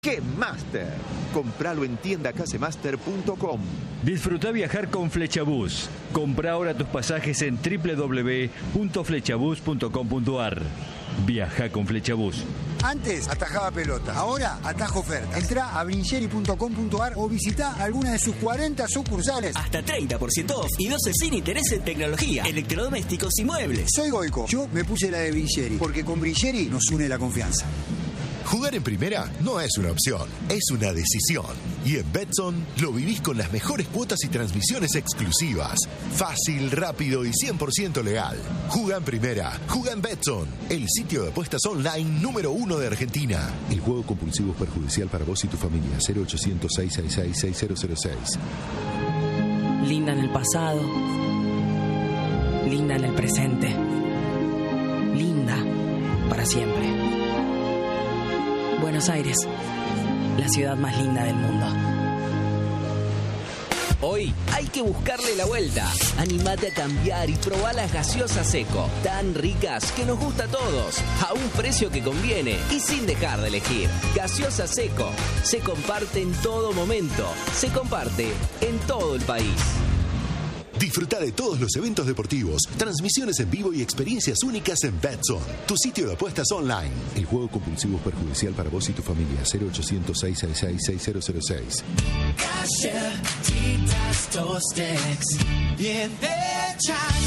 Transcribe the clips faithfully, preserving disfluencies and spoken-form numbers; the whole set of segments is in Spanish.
¡Qué Master! Compralo en tienda casemaster punto com. Disfruta viajar con Flechabús. Compra ahora tus pasajes en doble u doble u doble u punto flechabús punto com punto a r. Viaja con Flechabús. Antes atajaba pelota, ahora atajo ofertas. Entrá a brincheri punto com punto a r o visita alguna de sus cuarenta sucursales. Hasta treinta por ciento off y doce sin interés en tecnología, electrodomésticos y muebles. Soy Goico. Yo me puse la de Brincheri, porque con Brincheri nos une la confianza. Jugar en primera no es una opción, es una decisión. Y en Betson lo vivís con las mejores cuotas y transmisiones exclusivas. Fácil, rápido y cien por ciento legal. Juga en primera, juga en Betson, el sitio de apuestas online número uno de Argentina. El juego compulsivo es perjudicial para vos y tu familia. cero ochocientos, seiscientos sesenta y seis, seis mil seis. Linda en el pasado. Linda en el presente. Linda para siempre. Buenos Aires, la ciudad más linda del mundo. Hoy hay que buscarle la vuelta. Animate a cambiar y probá las gaseosas Seco. Tan ricas que nos gusta a todos. A un precio que conviene y sin dejar de elegir. Gaseosa Seco. Se comparte en todo momento. Se comparte en todo el país. Disfruta de todos los eventos deportivos, transmisiones en vivo y experiencias únicas en Betson, tu sitio de apuestas online. El juego compulsivo es perjudicial para vos y tu familia. cero ochocientos, seiscientos sesenta y seis, seis mil seis. Galletitas Tostex, bien hechas.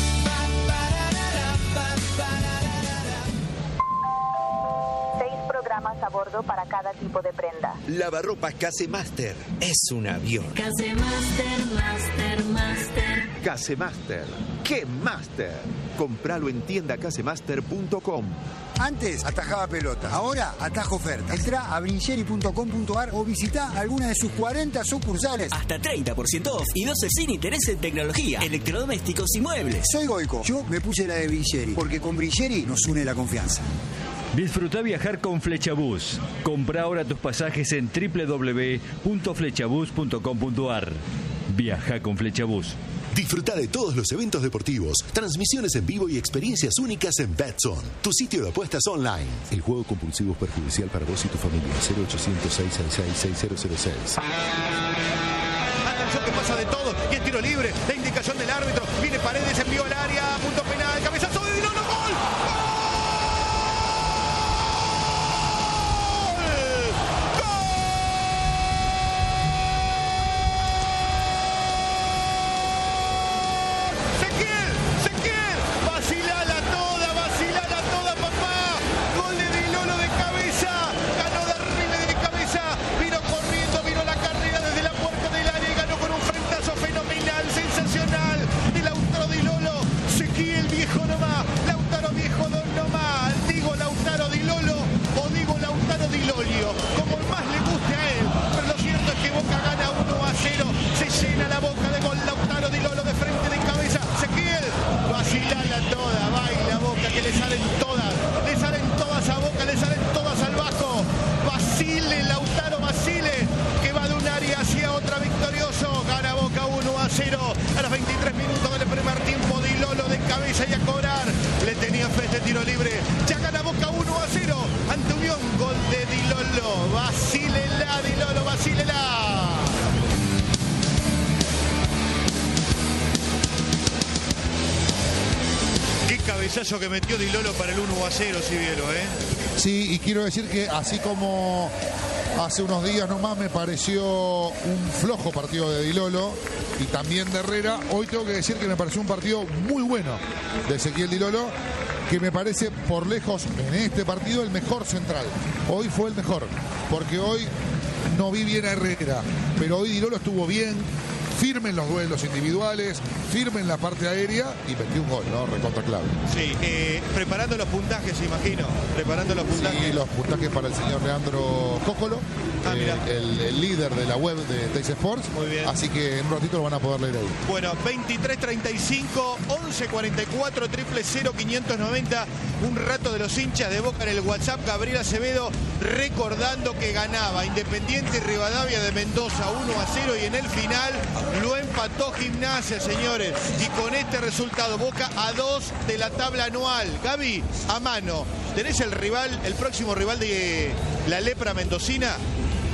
Seis programas a bordo para cada tipo de prenda. Lavarropas Casemaster es un avión. Casemaster, Master, Master. Casemaster. ¡Qué Master! Compralo en tienda casemaster punto com. Antes atajaba pelota, ahora atajo ofertas. Entrá a brincheri punto com punto a r o visita alguna de sus cuarenta sucursales. Hasta treinta por ciento off y doce sin interés en tecnología, electrodomésticos y muebles. Soy Goico. Yo me puse la de Brincheri, porque con Brincheri nos une la confianza. Disfruta viajar con Flechabús. Compra ahora tus pasajes en doble u doble u doble u punto flechabús punto com punto a r. Viaja con Flechabús. Disfruta de todos los eventos deportivos, transmisiones en vivo y experiencias únicas en Betson, tu sitio de apuestas online. El juego compulsivo es perjudicial para vos y tu familia. cero ochocientos, seiscientos sesenta y seis, seis mil seis. Atención que pasa de todo y el tiro libre, la indicación del árbitro, viene Paredes, envió al área, punto penal, cabezazo de Dilolo, gol. Como más le guste a él, pero lo cierto es que Boca gana uno a cero, se llena la boca de gol. Lautaro Di Lolo de frente, de cabeza, Ezequiel, vacilala toda, baila Boca, que le salen todas, le salen todas a Boca, le salen todas al bajo. Basile, Lautaro Basile, que va de un área hacia otra, victorioso, gana Boca uno a cero, a los veintitrés minutos del primer tiempo. Di Lolo de cabeza y a cobrar, le tenía fe este tiro libre, ya gana Boca uno a cero, ante Unión, gol de Di Lolo, vacílela, Di Lolo, vacílela. Qué cabezazo que metió Di Lolo para el uno a cero, si vieron, ¿eh? Sí, y quiero decir que así como hace unos días nomás me pareció un flojo partido de Di Lolo y también de Herrera, hoy tengo que decir que me pareció un partido muy bueno de Ezequiel Di Lolo, que me parece por lejos en este partido el mejor central. Hoy fue el mejor, porque hoy no vi bien a Herrera, pero hoy Di Lolo estuvo bien, firme en los duelos individuales, firme en la parte aérea y metió un gol, ¿no? Recontra clave. Sí, eh, preparando los puntajes, imagino. Preparando los puntajes. Sí, los puntajes para el señor Leandro Cócolo, ah, eh, el, el líder de la web de Teis Sports. Muy bien. Así que en un ratito lo van a poder leer ahí. Bueno, veintitrés treinta y cinco, once cuarenta y cuatro, triple cero, quinientos noventa. Un rato de los hinchas de Boca en el WhatsApp. Gabriel Acevedo recordando que ganaba Independiente Rivadavia de Mendoza uno a cero y en el final lo empató Gimnasia, señores. Y con este resultado, Boca a dos de la tabla anual. Gaby, a mano, ¿tenés el rival, el próximo rival de la lepra mendocina?